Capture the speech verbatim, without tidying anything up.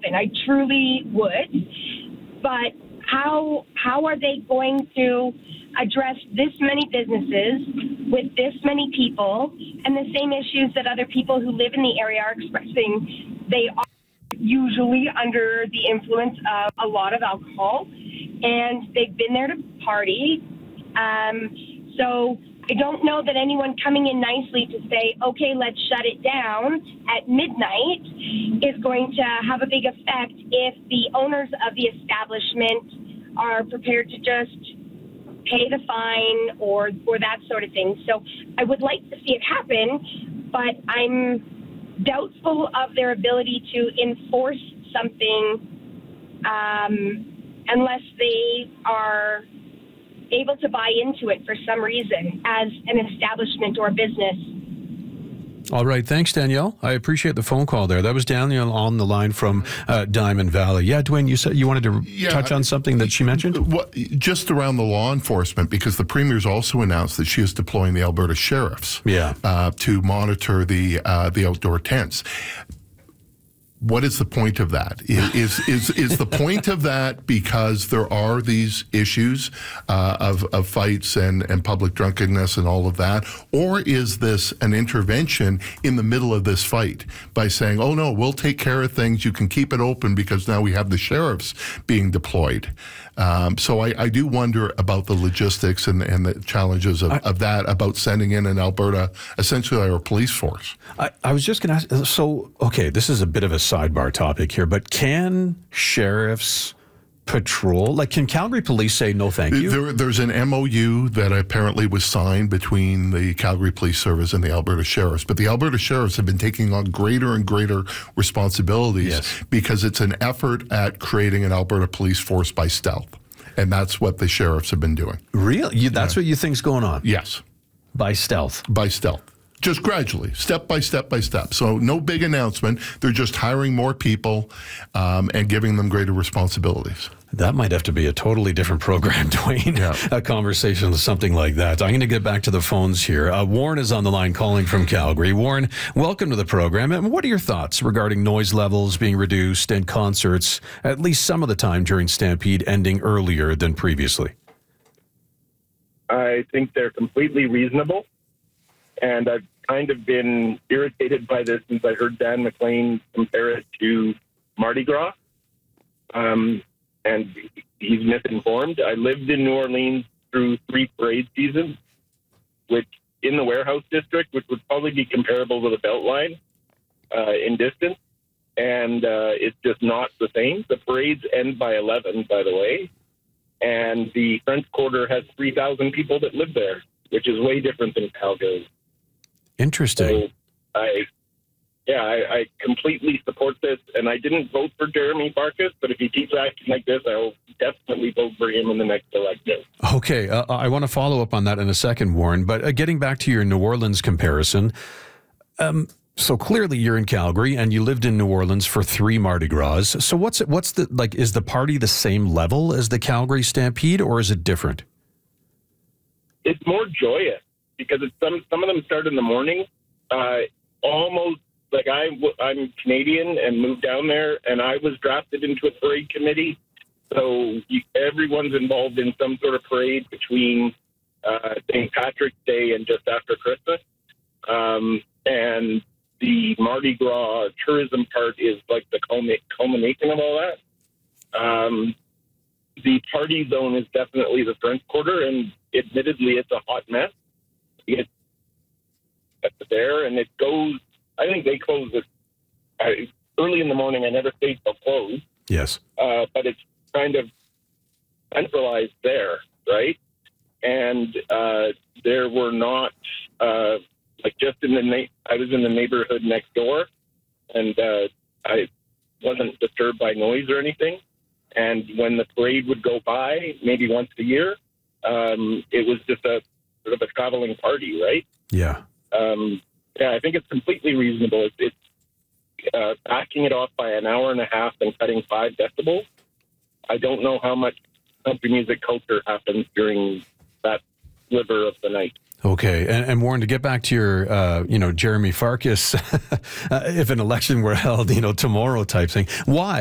happen. I truly would. But how how are they going to address this many businesses with this many people and the same issues that other people who live in the area are expressing? They are usually under the influence of a lot of alcohol, and they've been there to party. Um, so I don't know that anyone coming in nicely to say, okay, let's shut it down at midnight is going to have a big effect if the owners of the establishment are prepared to just pay the fine or, or that sort of thing. So I would like to see it happen, but I'm doubtful of their ability to enforce something um, unless they are able to buy into it for some reason as an establishment or business. All right. Thanks, Danielle. I appreciate the phone call there. That was Danielle on the line from uh, Diamond Valley. Yeah, Dwayne, you said you wanted to yeah, touch on something that she mentioned? What, just around the law enforcement, because the Premier's also announced that she is deploying the Alberta Sheriffs yeah. uh, to monitor the uh, the outdoor tents. What is the point of that? Is is is the point of that because there are these issues uh, of of fights and and public drunkenness and all of that, or is this an intervention in the middle of this fight by saying, "Oh no, we'll take care of things. You can keep it open because now we have the sheriffs being deployed." Um, so I, I do wonder about the logistics and, and the challenges of, I, of that, about sending in an Alberta, essentially our police force. I, I was just going to ask, so, okay, this is a bit of a sidebar topic here, but can sheriffs patrol? Like, can Calgary Police say no thank you? There, there's an M O U that apparently was signed between the Calgary Police Service and the Alberta Sheriffs, but the Alberta Sheriffs have been taking on greater and greater responsibilities yes. because it's an effort at creating an Alberta police force by stealth, and that's what the sheriffs have been doing. Really? You, that's yeah. what you think's going on? Yes. By stealth? By stealth. Just gradually, step by step by step. So no big announcement. They're just hiring more people um, and giving them greater responsibilities. That might have to be a totally different program, Dwayne, yeah. a conversation with something like that. I'm going to get back to the phones here. Uh, Warren is on the line calling from Calgary. Warren, welcome to the program. And what are your thoughts regarding noise levels being reduced and concerts, at least some of the time during Stampede, ending earlier than previously? I think they're completely reasonable. And I've kind of been irritated by this since I heard Dan McLean compare it to Mardi Gras. Um, and he's misinformed. I lived in New Orleans through three parade seasons, which in the warehouse district, which would probably be comparable to the Beltline uh, in distance. And uh, it's just not the same. The parades end by eleven, by the way. And the French Quarter has three thousand people that live there, which is way different than Calgary. Interesting. So I, yeah, I, I completely support this, and I didn't vote for Jeremy Farkas, but if he keeps acting like this, I will definitely vote for him in the next election. Okay, uh, I want to follow up on that in a second, Warren, but uh, getting back to your New Orleans comparison, um, so clearly you're in Calgary and you lived in New Orleans for three Mardi Gras. So what's it, what's the, like, is the party the same level as the Calgary Stampede, or is it different? It's more joyous. Because it's some some of them start in the morning, uh, almost like I, I'm Canadian and moved down there, and I was drafted into a parade committee. So you, everyone's involved in some sort of parade between uh, Saint Patrick's Day and just after Christmas. Um, and the Mardi Gras tourism part is like the culmination of all that. Um, the party zone is definitely the French Quarter, and admittedly, it's a hot mess. It's there, and it goes. I think they close it uh, early in the morning. I never stayed till close. Yes, uh, but it's kind of centralized there, right? And uh, there were not uh, like just in the. Na- I was in the neighborhood next door, and uh, I wasn't disturbed by noise or anything. And when the parade would go by, maybe once a year, um, it was just a sort of a traveling party, right? Yeah. Um, yeah, I think it's completely reasonable. It's, it's uh, backing it off by an hour and a half and cutting five decibels. I don't know how much country music culture happens during that sliver of the night. Okay, and, and Warren, to get back to your, uh, you know, Jeremy Farkas, uh, if an election were held, you know, tomorrow type thing, why?